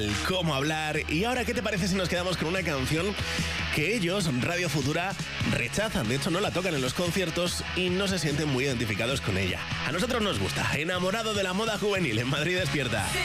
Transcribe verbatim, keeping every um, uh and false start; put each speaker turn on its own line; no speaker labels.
Cómo hablar. Y ahora, ¿qué te parece si nos quedamos con una canción que ellos, Radio Futura, rechazan? De hecho, no la tocan en los conciertos y no se sienten muy identificados con ella. A nosotros nos gusta. Enamorado de la moda juvenil en Madrid Despierta.